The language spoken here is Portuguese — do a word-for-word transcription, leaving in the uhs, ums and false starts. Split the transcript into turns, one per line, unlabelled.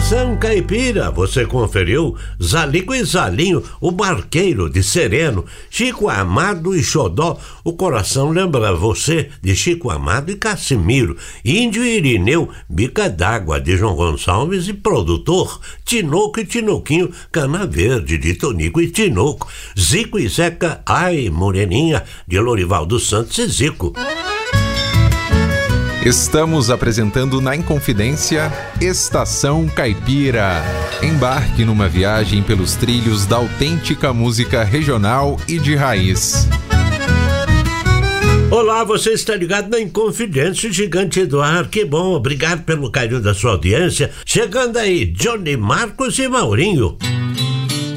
Estação Caipira, você conferiu Zalico e Zalinho, o Barqueiro de Sereno, Chico Amado e Xodó, o coração lembra você de Chico Amado e Cassimiro, Índio e Irineu, Bica d'Água de João Gonçalves e produtor, Tinoco e Tinoquinho, Cana Verde de Tonico e Tinoco, Zico e Zeca, ai Moreninha, de Lorival dos Santos e Zico.
Estamos apresentando na Inconfidência Estação Caipira. Embarque numa viagem pelos trilhos da autêntica música regional e de raiz.
Olá, você está ligado na Inconfidência, Gigante do Ar, que bom, obrigado pelo carinho da sua audiência. Chegando aí, Johnny Marcos e Maurinho.